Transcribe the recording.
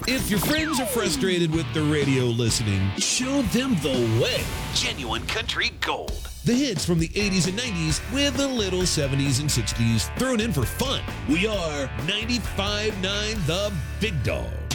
If your friends are frustrated with the radio listening, show them the way. Genuine Country Gold. The hits from the 80s and 90s with a little 70s and 60s thrown in for fun. We are 95.9 The Big Dog.